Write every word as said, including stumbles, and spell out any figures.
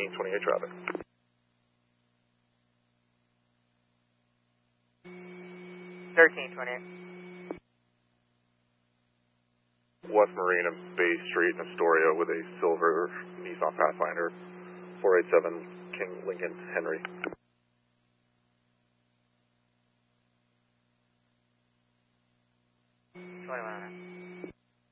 thirteen twenty-eight traffic. thirteen twenty-eight. West Marine and Bay Street in Astoria with a silver Nissan Pathfinder, four eight seven King Lincoln Henry.